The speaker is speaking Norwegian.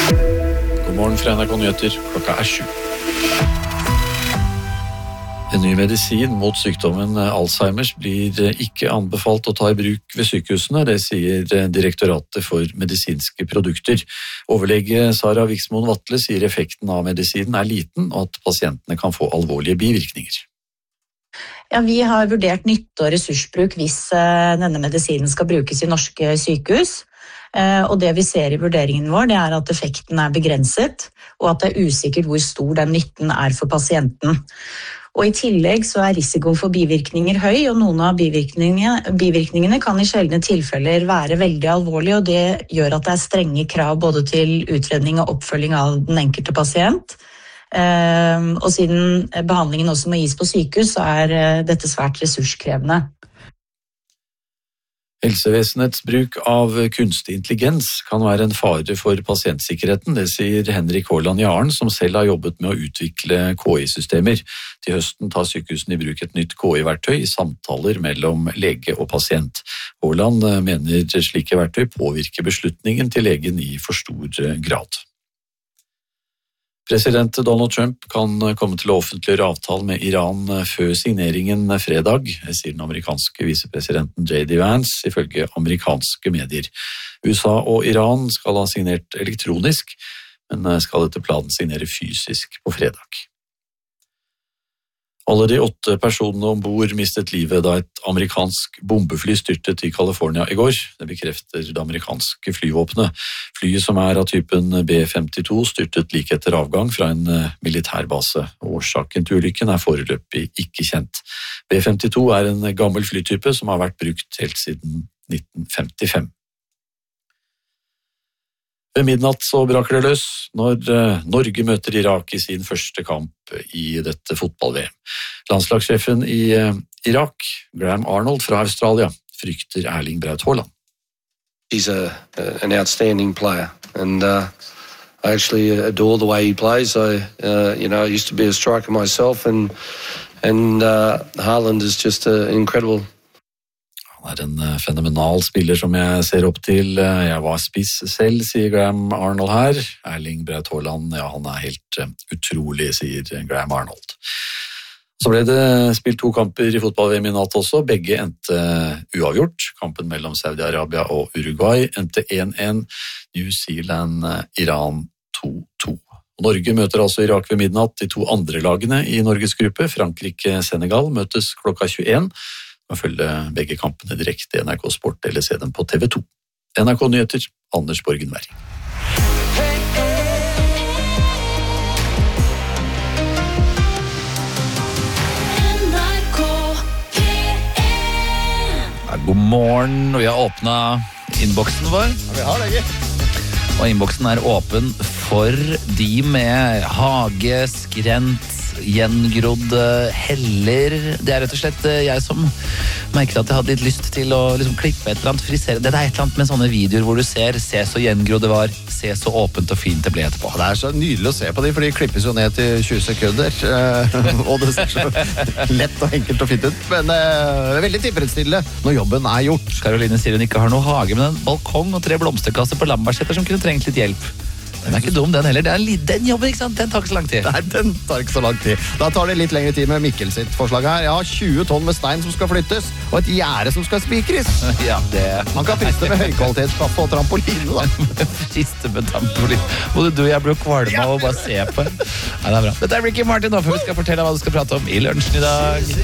God morgen fra NRK Nyheter, klokka 7. En ny medisin mot sykdommen Alzheimers blir ikke anbefalt å ta i bruk ved sykehusene, det sier Direktoratet for medisinske produkter. Overlege Sara Viksmoen Vatle sier effekten av medisinen er liten, og at pasientene kan få alvorlige bivirkninger. Ja, vi har vurdert nytte og ressursbruk hvis denne medisinen skal brukes i norske sykehus. Og det vi ser i vurderingen vår, det er at effekten er begrenset, og at det er usikkert hvor stor den nytten er for pasienten. Og i tillegg så er risikoen for bivirkninger høy, og noen av bivirkningene kan i sjeldne tilfeller være veldig alvorlige, og det gjør at det er strenge krav både til utredning og oppfølging av den enkelte pasient. Og siden behandlingen også må gis på sykehus, så er dette svært ressurskrevende. Helsevesenets bruk av kunstig intelligens kan være en fare for pasientsikkerheten, det sier Henrik Haaland Jaren, som selv har jobbet med å utvikle KI-systemer. Til høsten tar sykehusene i bruk et nytt KI-verktøy i samtaler mellom lege og pasient. Haaland mener slike verktøy påvirker beslutningen til legen i for stor grad. President Donald Trump kan komme til å offentliggjøre avtalen med Iran før signeringen fredag, sier den amerikanske visepresidenten J.D. Vance, ifølge amerikanske medier. USA og Iran skal ha signert elektronisk, men skal etter planen signere fysisk på fredag. Alle de 8 personene ombord mistet livet da et amerikansk bombefly styrtet i California i går. Det bekrefter det amerikanske flyvåpenet. Flyet, som er av typen B-52, styrtet like etter avgang fra en militærbase. Årsaken til ulykken er foreløpig ikke kjent. B-52 er en gammel flytype som har vært brukt helt siden 1955. Ved midnatt så braker det løs når Norge møter Irak i sin første kamp i dette fotball-VM. Landslagssjefen i Irak, Graham Arnold fra Australia, frykter Erling Braut Haaland. He's an outstanding player, and I actually adore the way he plays. I used to be a striker myself, and Haaland is just an incredible. Han en fenomenal spiller som jeg ser opp til. Jeg var spiss selv, sier Graham Arnold her. Erling Braut Haaland, ja, han helt utrolig, sier Graham Arnold. Så ble det spilt 2 kamper i fotball-VM i natt også. Begge endte uavgjort. Kampen mellom Saudi-Arabia og Uruguay endte 1-1. New Zealand, Iran 2-2. Norge møter altså Irak ved midnatt. De 2 andre lagene i Norges gruppe, Frankrike-Senegal, møtes klokka 21. Man følger begge kampene direkte i NRK Sport eller se dem på TV 2. NRK Nyheter, Anders Borgen Werring. God morgen, og vi har åpnet innboksen vår. Ja, vi har det, ikke? Og innboksen er åpen for de med hage, skrent, gjengrodd heller. Det er rett og slett jeg som merket at jeg hadde litt lyst til å klippe et eller annet, frisere. Det er et eller annet med sånne videoer hvor du se så gjengrodd det var, se så åpent og fint det ble etterpå. Det er så nydelig å se på de, for de klippes jo ned til 20 sekunder, og det ser så lett og enkelt og fint ut, men det er veldig tilfredsstillende når jobben er gjort. Caroline sier hun ikke har noe hage, men en balkong og 3 blomsterkasser på Lambertseter som kunne trengt litt hjelp. Den er ikke dum, den heller. Den jobben, ikke sant? Den tar ikke så lang tid. Nei, den tar ikke så lang tid. Da tar det litt lengre tid med Mikkel sitt forslag her. Jeg har 20 tonn med stein som skal flyttes, og et gjerde som skal spikres. Ja, det... Man kan friste med høykvalitetsplaff og trampoline, da. Friste med trampoline. Både du og jeg blir kvalme av å bare se på. Nei, det er bra. Dette er Ricky Martin, da, for vi skal fortelle hva du skal prate om i lunsjen i dag.